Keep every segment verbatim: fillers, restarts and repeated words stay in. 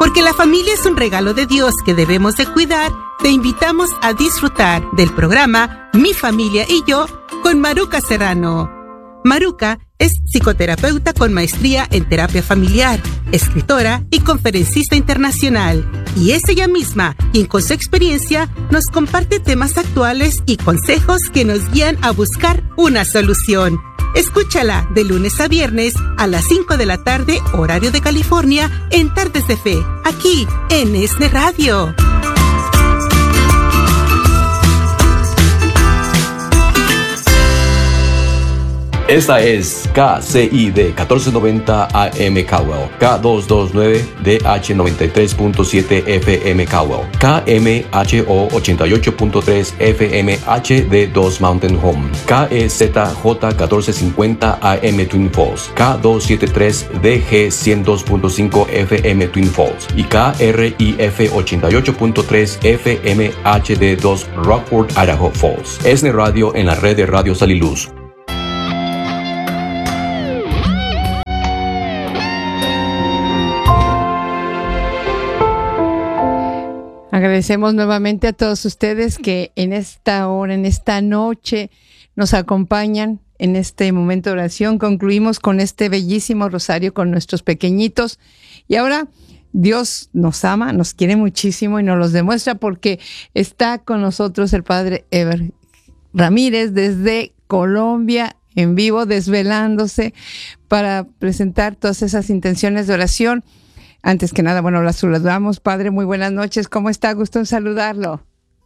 Porque la familia es un regalo de Dios que debemos de cuidar, te invitamos a disfrutar del programa Mi Familia y Yo con Maruca Serrano. Maruca es psicoterapeuta con maestría en terapia familiar, escritora y conferencista internacional. Y es ella misma quien con su experiencia nos comparte temas actuales y consejos que nos guían a buscar una solución. Escúchala de lunes a viernes a las cinco de la tarde, horario de California, en Tardes de Fe, aquí en ESNE Radio. Esta es K C I D catorce noventa A M Cowell, K doscientos veintinueve D H noventa y tres punto siete F M Cowell, K M H O ochenta y ocho punto tres F M H D dos Mountain Home, K E Z J catorce cincuenta A M Twin Falls, K doscientos setenta y tres D G ciento dos punto cinco F M Twin Falls y K R I F ochenta y ocho punto tres F M H D dos Rockford, Idaho Falls. ESNE Radio en la red de Radio Sal y Luz. Agradecemos nuevamente a todos ustedes que en esta hora, en esta noche, nos acompañan en este momento de oración. Concluimos con este bellísimo rosario con nuestros pequeñitos. Y ahora Dios nos ama, nos quiere muchísimo y nos los demuestra porque está con nosotros el Padre Ever Ramírez desde Colombia, en vivo, desvelándose para presentar todas esas intenciones de oración. Antes que nada, bueno, la saludamos. Padre, muy buenas noches. ¿Cómo está? Gusto en saludarlo.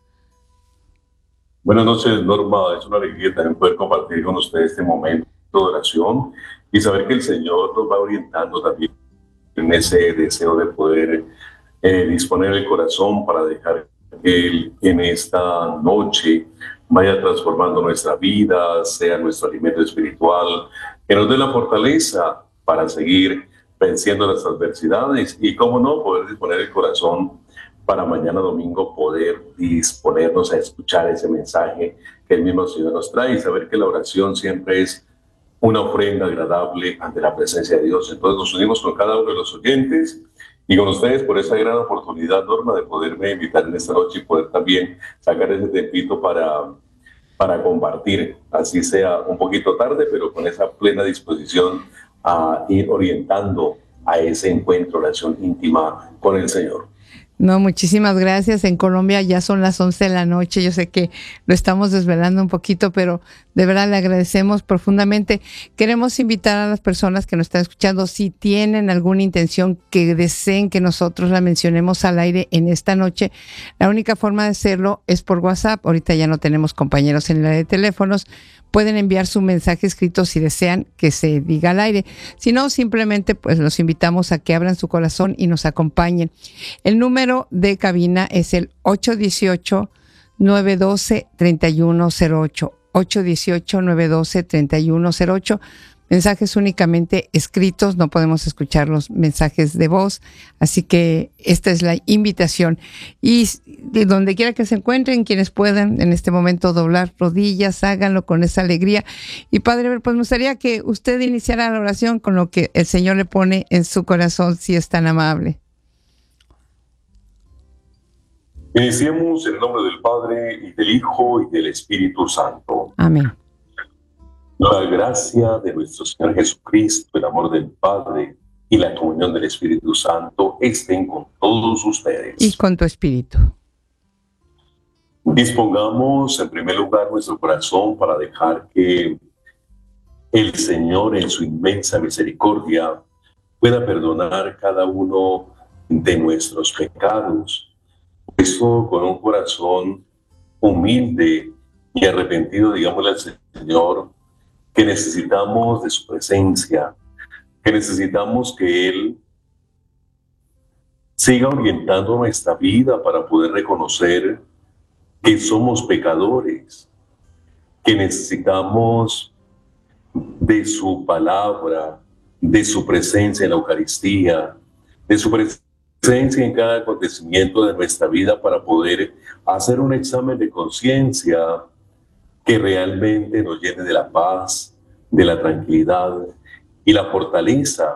Buenas noches, Norma. Es una alegría también poder compartir con ustedes este momento de oración y saber que el Señor nos va orientando también en ese deseo de poder eh, disponer el corazón para dejar que Él en esta noche vaya transformando nuestra vida, sea nuestro alimento espiritual, que nos dé la fortaleza para seguir venciendo las adversidades y, cómo no, poder disponer el corazón para mañana domingo poder disponernos a escuchar ese mensaje que el mismo Señor nos trae y saber que la oración siempre es una ofrenda agradable ante la presencia de Dios. Entonces nos unimos con cada uno de los oyentes y con ustedes por esa gran oportunidad, Norma, de poderme invitar en esta noche y poder también sacar ese tempito para, para compartir, así sea un poquito tarde, pero con esa plena disposición a ir orientando a ese encuentro, oración íntima con el Señor. No, muchísimas gracias. En Colombia ya son las once de la noche. Yo sé que lo estamos desvelando un poquito, pero de verdad le agradecemos profundamente. Queremos invitar a las personas que nos están escuchando, si tienen alguna intención que deseen que nosotros la mencionemos al aire en esta noche, la única forma de hacerlo es por WhatsApp. Ahorita ya no tenemos compañeros en la de teléfonos. Pueden enviar su mensaje escrito si desean que se diga al aire. Si no, simplemente pues los invitamos a que abran su corazón y nos acompañen. El número de cabina es el ocho uno ocho, nueve uno dos, tres uno cero ocho. ocho uno ocho, nueve uno dos, tres uno cero ocho. Mensajes únicamente escritos, no podemos escuchar los mensajes de voz, así que esta es la invitación. Y de donde quiera que se encuentren, quienes puedan en este momento doblar rodillas, háganlo con esa alegría. Y Padre, pues me gustaría que usted iniciara la oración con lo que el Señor le pone en su corazón, si es tan amable. Iniciemos en el nombre del Padre, y del Hijo, y del Espíritu Santo. Amén. La gracia de nuestro Señor Jesucristo, el amor del Padre y la comunión del Espíritu Santo estén con todos ustedes. Y con tu espíritu. Dispongamos en primer lugar nuestro corazón para dejar que el Señor en su inmensa misericordia pueda perdonar cada uno de nuestros pecados. Eso con un corazón humilde y arrepentido, digámosle al Señor, que necesitamos de su presencia, que necesitamos que Él siga orientando nuestra vida para poder reconocer que somos pecadores, que necesitamos de su palabra, de su presencia en la Eucaristía, de su presencia en cada acontecimiento de nuestra vida para poder hacer un examen de conciencia que realmente nos llene de la paz, de la tranquilidad y la fortaleza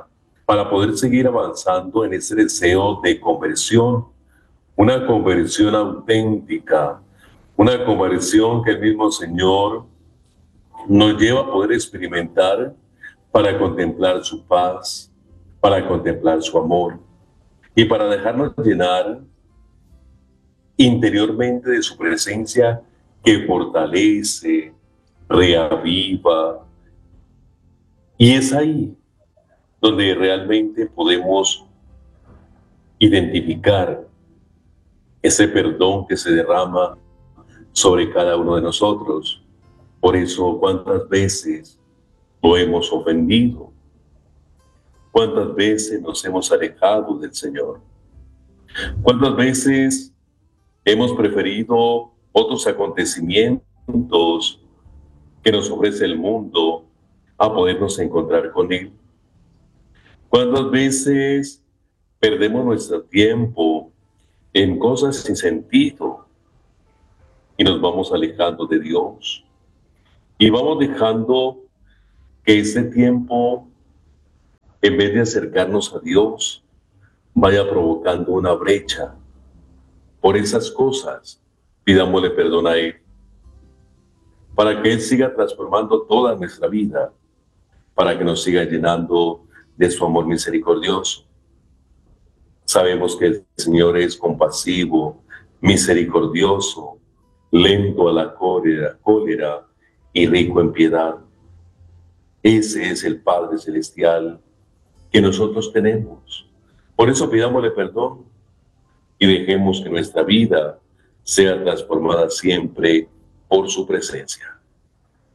para poder seguir avanzando en ese deseo de conversión, una conversión auténtica, una conversión que el mismo Señor nos lleva a poder experimentar para contemplar su paz, para contemplar su amor y para dejarnos llenar interiormente de su presencia que fortalece, reaviva. Y es ahí donde realmente podemos identificar ese perdón que se derrama sobre cada uno de nosotros. Por eso, ¿cuántas veces lo hemos ofendido? ¿Cuántas veces nos hemos alejado del Señor? ¿Cuántas veces hemos preferido otros acontecimientos que nos ofrece el mundo a podernos encontrar con Él? ¿Cuántas veces perdemos nuestro tiempo en cosas sin sentido y nos vamos alejando de Dios? Y vamos dejando que ese tiempo, en vez de acercarnos a Dios, vaya provocando una brecha. Por esas cosas, pidámosle perdón a Él, para que Él siga transformando toda nuestra vida, para que nos siga llenando de su amor misericordioso. Sabemos que el Señor es compasivo, misericordioso, lento a la cólera, cólera y rico en piedad. Ese es el Padre Celestial que nosotros tenemos. Por eso pidámosle perdón y dejemos que nuestra vida sea transformada siempre por su presencia.